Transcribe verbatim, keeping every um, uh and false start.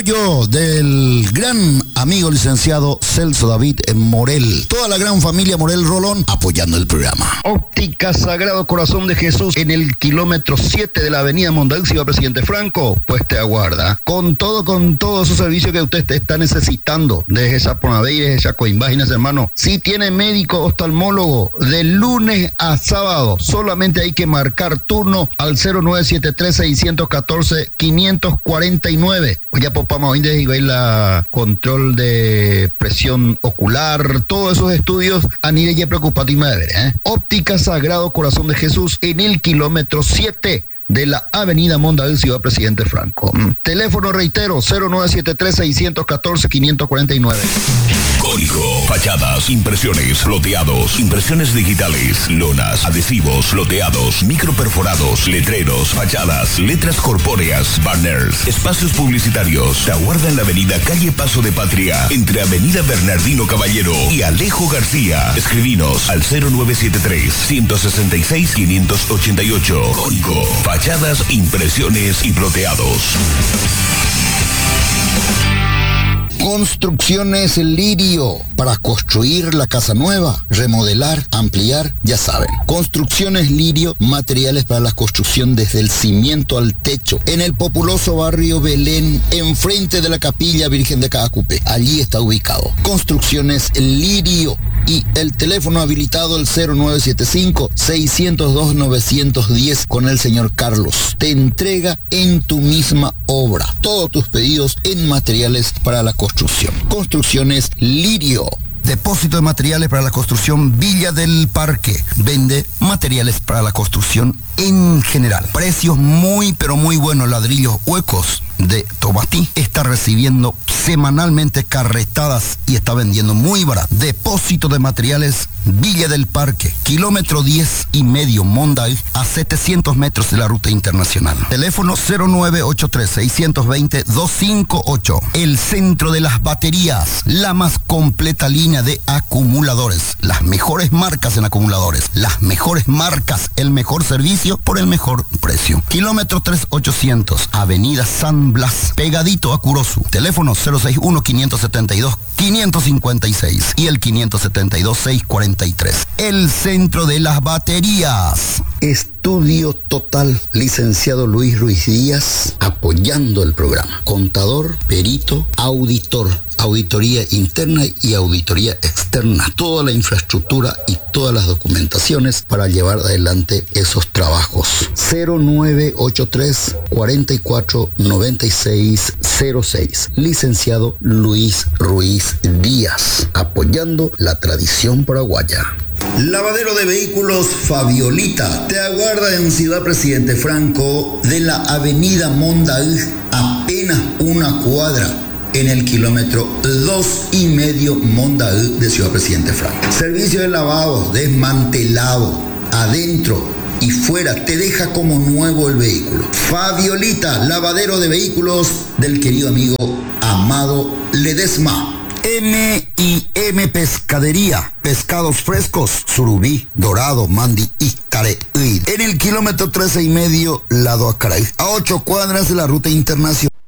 Yo, del gran amigo licenciado Celso David Morel. Toda la gran familia Morel Rolón apoyando el programa. Óptica Sagrado Corazón de Jesús en el kilómetro siete de la avenida Mondaú, Ciudad Presidente Franco, pues te aguarda. Con todo, con todo esos servicios que usted está necesitando, desde esa Ponavey, desde esa Coimbaginas, hermano. Si tiene médico oftalmólogo, de lunes a sábado, solamente hay que marcar turno al cero nueve siete tres, seis uno cuatro, cinco cuatro nueve. Oye, vamos a ver la control de presión ocular, todos esos estudios a nivel de preocupante y madre, ¿eh? Óptica Sagrado Corazón de Jesús en el kilómetro siete de la avenida Mondaú, Ciudad Presidente Franco. Mm. Teléfono, reitero, cero nueve siete tres, seis uno cuatro, cinco cuatro nueve. Código, fachadas, impresiones, loteados, impresiones digitales, lonas, adhesivos, loteados, microperforados, letreros, fachadas, letras corpóreas, banners, espacios publicitarios. Te aguarda en la avenida Calle Paso de Patria, entre avenida Bernardino Caballero y Alejo García. Escribinos al cero nueve siete tres, uno seis seis, cinco ocho ocho. Código, fachadas, impresiones y loteados. Construcciones Lirio, para construir la casa nueva, remodelar, ampliar, ya saben. Construcciones Lirio, materiales para la construcción desde el cimiento al techo, en el populoso barrio Belén, enfrente de la Capilla Virgen de Caacupé. Allí está ubicado. Construcciones Lirio. Y el teléfono habilitado el cero nueve siete cinco, seis cero dos, nueve uno cero con el señor Carlos. Te entrega en tu misma obra todos tus pedidos en materiales para la construcción. Construcciones Lirio. Depósito de materiales para la construcción Villa del Parque. Vende materiales para la construcción en general. Precios muy pero muy buenos. Ladrillos huecos de Tobatí está recibiendo semanalmente carretadas y está vendiendo muy barato. Depósito de materiales Villa del Parque, kilómetro diez y medio Mondaú, a setecientos metros de la ruta internacional. Teléfono cero nueve ocho tres, seis dos cero, dos cinco ocho. El centro de las baterías, la más completa línea de acumuladores, las mejores marcas en acumuladores, las mejores marcas, el mejor servicio por el mejor precio. Kilómetro tres ochocientos, avenida San Blas, pegadito a Curosu. Teléfono cero seis uno, cinco siete dos, cinco cinco seis y el cinco siete dos, seis cuatro tres. El centro de las baterías. Estudio Total, licenciado Luis Ruiz Díaz, apoyando el programa. Contador, perito, auditor, auditoría interna y auditoría externa. Toda la infraestructura y todas las documentaciones para llevar adelante esos trabajos. cero nueve ocho tres, cuatro cuatro, nueve seis cero seis. Licenciado Luis Ruiz Díaz, apoyando la tradición paraguaya. Lavadero de vehículos Fabiolita te aguarda en Ciudad Presidente Franco, de la avenida Mondaú, apenas una cuadra, en el kilómetro dos y medio Mondaú de Ciudad Presidente Franco. Servicio de lavado, desmantelado, adentro y fuera, te deja como nuevo el vehículo. Fabiolita, lavadero de vehículos del querido amigo Amado Ledesma. M y M Pescadería, pescados frescos, surubí, dorado, mandi y careí. En el kilómetro trece y medio, lado a Caray, a ocho cuadras de la ruta internacional.